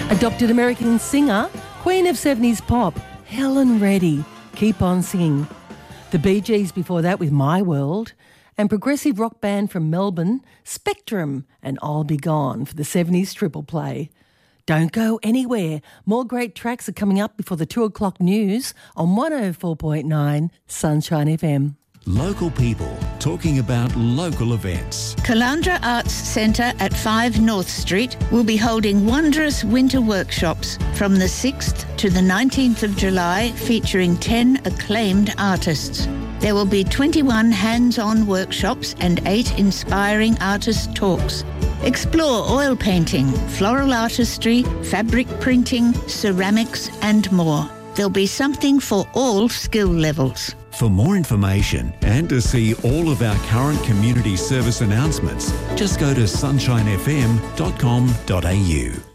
Adopted American singer, Queen of 70s pop, Helen Reddy, Keep On Singing. The Bee Gees before that with My World, and progressive rock band from Melbourne, Spectrum, and I'll Be Gone for the 70s triple play. Don't go anywhere. More great tracks are coming up before the 2 o'clock news on 104.9 Sunshine FM. Local people talking about local events. Caloundra Arts Centre at 5 North Street will be holding wondrous winter workshops from the 6th to the 19th of July, featuring 10 acclaimed artists. There will be 21 hands-on workshops and 8 inspiring artist talks. Explore oil painting, floral artistry, fabric printing, ceramics and more. There'll be something for all skill levels. For more information and to see all of our current community service announcements, just go to sunshinefm.com.au.